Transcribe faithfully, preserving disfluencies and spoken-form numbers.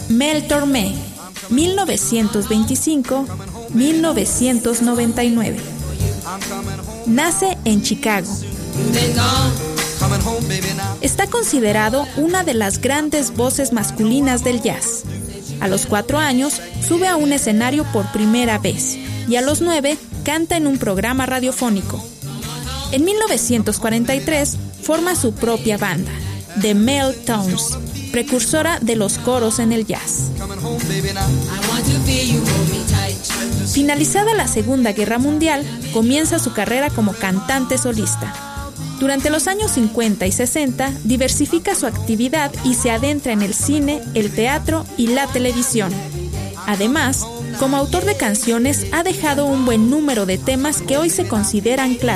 Mel Tormé, mil novecientos veinticinco a mil novecientos noventa y nueve. Nace en Chicago. Está considerado una de las grandes voces masculinas del jazz. A los cuatro años sube a un escenario por primera vez y a los nueve canta en un programa radiofónico. En mil novecientos cuarenta y tres forma su propia banda, The Mel Tones, precursora de los coros en el jazz. Finalizada la Segunda Guerra Mundial, comienza su carrera como cantante solista. Durante los años cincuenta y sesenta, diversifica su actividad y se adentra en el cine, el teatro y la televisión. Además, como autor de canciones, ha dejado un buen número de temas que hoy se consideran clásicos.